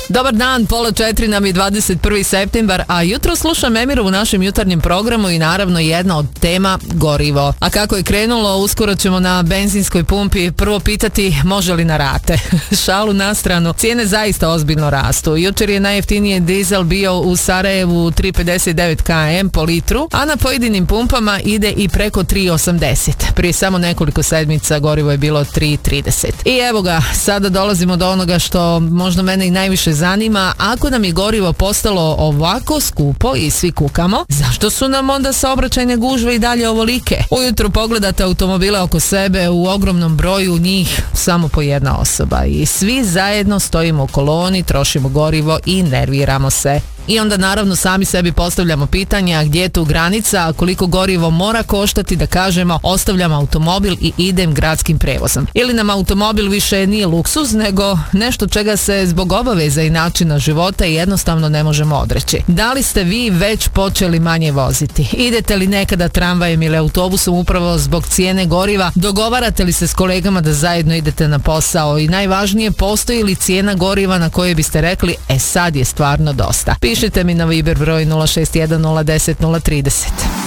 Dobar dan, 3:30 nam je 21. septembar, a jutro slušam Emiru u našem jutarnjem programu i naravno jedna od tema gorivo. A kako je krenulo, uskoro ćemo na benzinskoj pumpi prvo pitati može li na rate. Šalu na stranu, cijene zaista ozbiljno rastu. Jučer je najjeftiniji dizel bio u Sarajevu 3,59 km po litru, a na pojedinim pumpama ide i preko 3,80. Prije samo nekoliko sedmica gorivo je bilo 3,30. I evo ga, sada dolazimo do onoga što možda mene i najviše zanima. Ako nam je gorivo postalo ovako skupo i svi kukamo, zašto su nam onda saobraćajne gužve i dalje ovolike? Ujutro pogledate automobile oko sebe, u ogromnom broju njih samo po jedna osoba i svi zajedno stojimo u koloni, trošimo gorivo i nerviramo se. I onda naravno sami sebi postavljamo pitanja gdje je tu granica, koliko gorivo mora koštati da kažemo ostavljam automobil i idem gradskim prevozom. Ili nam automobil više nije luksuz nego nešto čega se zbog obaveza i načina života jednostavno ne možemo odreći. Da li ste vi već počeli manje voziti? Idete li nekada tramvajem ili autobusom upravo zbog cijene goriva? Dogovarate li se s kolegama da zajedno idete na posao? I najvažnije, postoji li cijena goriva na kojoj biste rekli sad je stvarno dosta? Pišite mi na Viber broj 061 010 030.